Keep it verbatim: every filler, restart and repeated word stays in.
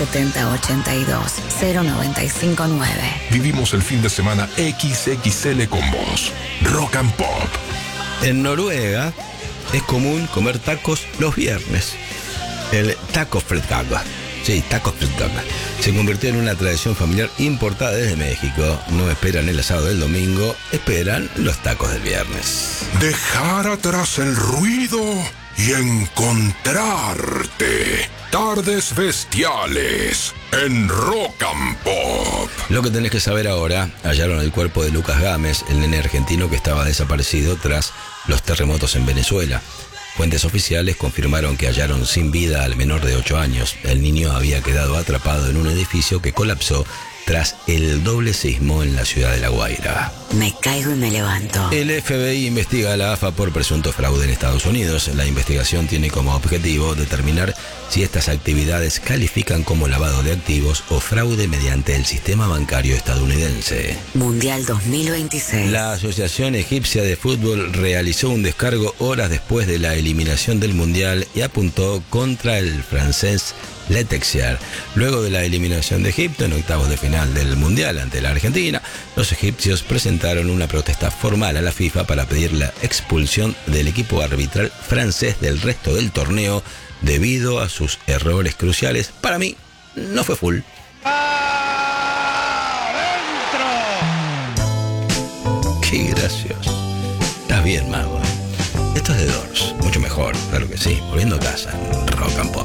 setenta ochenta y dos, cero noventa y cinco nueve. Vivimos el fin de semana equis equis ele con vos. Rock and Pop. En Noruega es común comer tacos los viernes. El taco frittata. Sí, tacos frittata. Se convirtió en una tradición familiar importada desde México. No esperan el asado del domingo, esperan los tacos del viernes. Dejar atrás el ruido y encontrarte. Tardes bestiales en Rock and Pop. Lo que tenés que saber ahora: hallaron el cuerpo de Lucas Gámez, el nene argentino que estaba desaparecido tras los terremotos en Venezuela. Fuentes oficiales confirmaron que hallaron sin vida al menor de ocho años. El niño había quedado atrapado en un edificio que colapsó tras el doble sismo en la ciudad de La Guaira. Me caigo y me levanto. El F B I investiga a la A F A por presunto fraude en Estados Unidos. La investigación tiene como objetivo determinar si estas actividades califican como lavado de activos o fraude mediante el sistema bancario estadounidense. Mundial dos mil veintiséis. La Asociación Egipcia de Fútbol realizó un descargo horas después de la eliminación del Mundial y apuntó contra el francés Le Texier. Luego de la eliminación de Egipto en octavos de final del Mundial ante la Argentina, los egipcios presentaron una protesta formal a la FIFA para pedir la expulsión del equipo arbitral francés del resto del torneo debido a sus errores cruciales. Para mí, no fue full. ¡Adentro! ¡Qué gracioso! Estás bien, mago. Esto es de Doors, mucho mejor, claro que sí. Volviendo a casa, Rock and Pop.